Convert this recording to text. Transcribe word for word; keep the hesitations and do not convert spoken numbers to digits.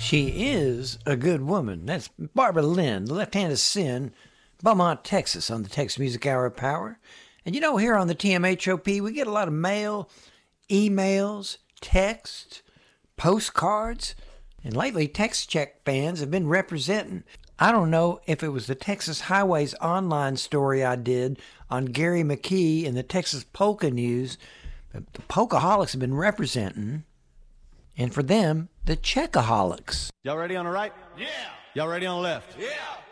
She is a good woman. That's Barbara Lynn, the left hand of sin, Beaumont, Texas, on the Texas Music Hour of Power. And you know, here on the T M H O P, we get a lot of mail, emails, text, postcards, and lately Text Check fans have been representing. I don't know if it was the Texas Highways online story I did on Gary McKee in the Texas Polka News, but the Polkaholics have been representing. And for them, the Checkaholics. Y'all ready on the right? Yeah. Y'all ready on the left? Yeah.